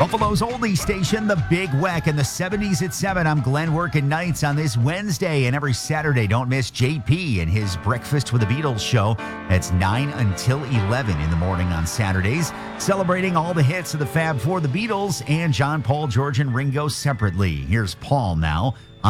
Buffalo's oldie station, The Big Weck, in the 70s at 7. I'm Glenn working nights on this Wednesday, and every Saturday, don't miss JP and his Breakfast with the Beatles show. That's 9 until 11 in the morning on Saturdays, celebrating all the hits of the Fab Four, the Beatles, and John, Paul, George, and Ringo separately. Here's Paul now